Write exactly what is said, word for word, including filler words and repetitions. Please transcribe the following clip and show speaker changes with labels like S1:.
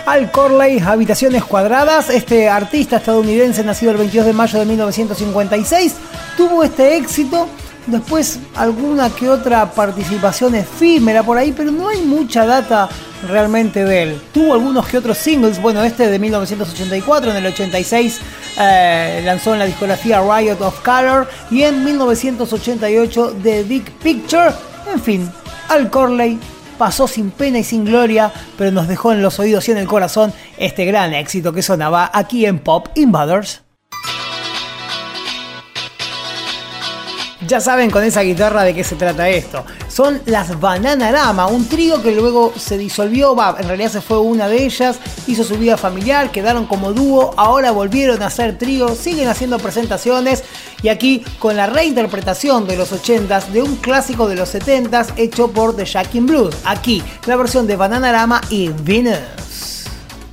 S1: Al Corley, Habitaciones Cuadradas. Este artista estadounidense, nacido el veintidós de mayo de mil novecientos cincuenta y seis, tuvo este éxito. Después alguna que otra participación efímera por ahí, pero no hay mucha data realmente de él. Tuvo algunos que otros singles, bueno, este de mil novecientos ochenta y cuatro, en el ochenta y seis eh, lanzó en la discografía Riot of Color, y en mil novecientos ochenta y ocho The Big Picture. En fin, Al Corley pasó sin pena y sin gloria, pero nos dejó en los oídos y en el corazón este gran éxito que sonaba aquí en Pop Invaders. Ya saben con esa guitarra de qué se trata esto. Son las Bananarama, un trío que luego se disolvió, va, en realidad se fue una de ellas, hizo su vida familiar, quedaron como dúo, ahora volvieron a ser trío, siguen haciendo presentaciones, y aquí con la reinterpretación de los ochentas de un clásico de los setentas hecho por The Jackin' Blues. Aquí la versión de Bananarama y Vinyl.